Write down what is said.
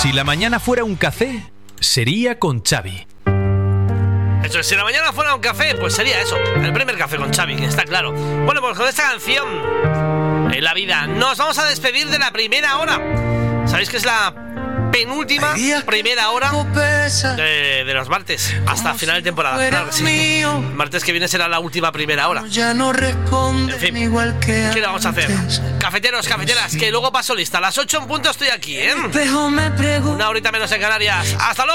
Si la mañana fuera un café, sería con Xavi. Eso es, si la mañana fuera un café, pues sería eso, el primer café con Xavi, está claro. Bueno, pues con esta canción, En la vida, nos vamos a despedir de la primera hora. ¿Sabéis que es la penúltima primera hora de los martes hasta final de temporada? Claro que sí. El martes que viene será la última primera hora. En fin, ¿qué le vamos a hacer? Cafeteros, cafeteras, que luego paso lista. A las 8 en punto estoy aquí, ¿eh? Una horita menos en Canarias. ¡Hasta luego!